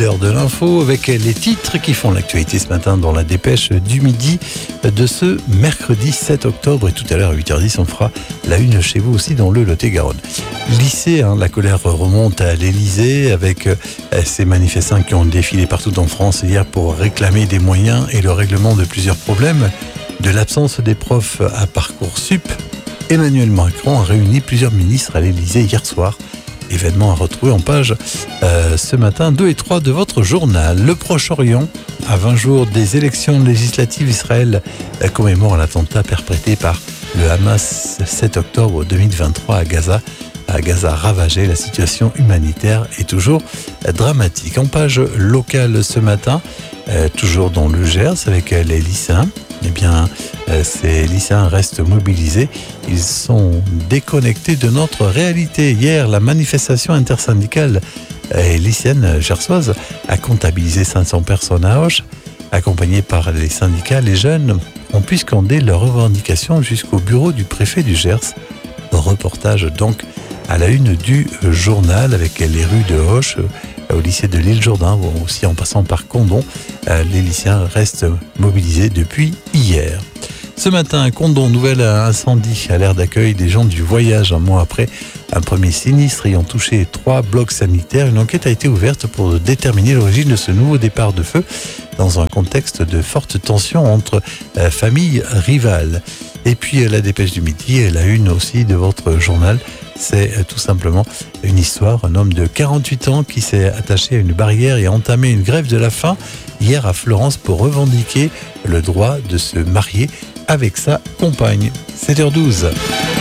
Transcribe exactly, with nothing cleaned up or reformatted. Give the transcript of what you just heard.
l'heure de l'info avec les titres qui font l'actualité ce matin dans la dépêche du midi de ce mercredi sept octobre. Et tout à l'heure à huit heures dix, on fera la une chez vous aussi dans le Lot-et-Garonne. Lycée, hein, la colère remonte à l'Elysée avec euh, ces manifestants qui ont défilé partout en France hier pour réclamer des moyens et le règlement de plusieurs problèmes. De l'absence des profs à Parcoursup, Emmanuel Macron a réuni plusieurs ministres à l'Elysée hier soir. Événement à retrouver en page euh, ce matin deux et trois de votre journal. Le Proche-Orient, à vingt jours des élections législatives, Israël euh, commémore l'attentat perpétré par le Hamas sept octobre deux mille vingt-trois à Gaza. À Gaza ravagé, la situation humanitaire est toujours euh, dramatique. En page locale ce matin, euh, toujours dans le Gers avec euh, les lycéens. Eh bien, euh, ces lycéens restent mobilisés. Ils sont déconnectés de notre réalité. Hier, la manifestation intersyndicale euh, lycéenne gersoise a comptabilisé cinq cents personnes à Auch. Accompagnés par les syndicats, les jeunes ont pu scander leurs revendications jusqu'au bureau du préfet du Gers. Reportage donc à la une du journal avec les rues de Auch, au lycée de l'Île-Jourdain, aussi en passant par Condom. Les lycéens restent mobilisés depuis hier. Ce matin, Condom, nouvel incendie à l'aire d'accueil des gens du voyage. Un mois après un premier sinistre ayant touché trois blocs sanitaires, une enquête a été ouverte pour déterminer l'origine de ce nouveau départ de feu dans un contexte de forte tension entre familles rivales. Et puis la dépêche du midi, la une aussi de votre journal, c'est tout simplement une histoire. Un homme de quarante-huit ans qui s'est attaché à une barrière et a entamé une grève de la faim hier à Florence pour revendiquer le droit de se marier avec sa compagne. sept heures douze.